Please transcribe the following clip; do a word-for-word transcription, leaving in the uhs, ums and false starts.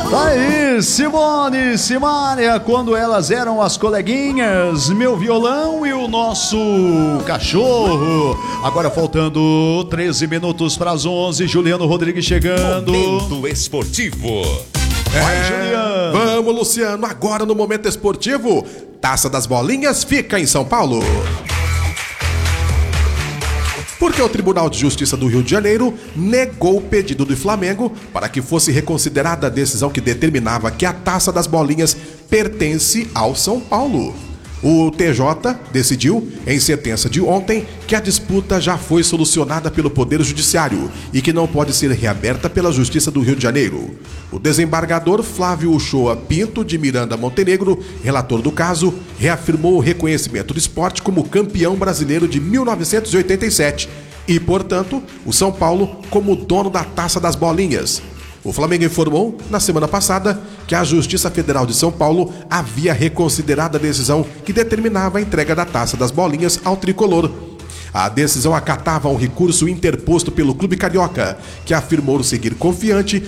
Aí, Simone, Simária, quando elas eram as coleguinhas, meu violão e o nosso cachorro. Agora faltando treze minutos para as onze, Juliano Rodrigues chegando. Momento esportivo. Vai, é, Juliano. Vamos, Luciano, agora no Momento Esportivo. Taça das Bolinhas fica em São Paulo. Porque o Tribunal de Justiça do Rio de Janeiro negou o pedido do Flamengo para que fosse reconsiderada a decisão que determinava que a Taça das Bolinhas pertence ao São Paulo. O T J decidiu, em sentença de ontem, que a disputa já foi solucionada pelo Poder Judiciário e que não pode ser reaberta pela Justiça do Rio de Janeiro. O desembargador Flávio Uchoa Pinto de Miranda Montenegro, relator do caso, reafirmou o reconhecimento do esporte como campeão brasileiro de mil novecentos e oitenta e sete e, portanto, o São Paulo como dono da Taça das Bolinhas. O Flamengo informou, na semana passada, que a Justiça Federal de São Paulo havia reconsiderado a decisão que determinava a entrega da Taça das Bolinhas ao tricolor. A decisão acatava um recurso interposto pelo Clube Carioca, que afirmou seguir confiante